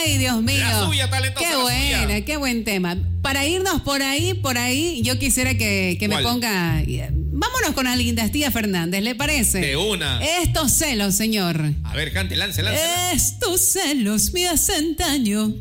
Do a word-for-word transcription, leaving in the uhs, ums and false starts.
Ay, Dios mío. La suya, talentosa. Qué la buena, suya. qué buen tema. Para irnos por ahí, por ahí, yo quisiera que, que me ¿Cuál? ponga... Vámonos con alguien de Astilla Fernández, ¿le parece? De una. Estos celos, señor. A ver, cante, lance, lance. lance. Estos celos me hacen daño.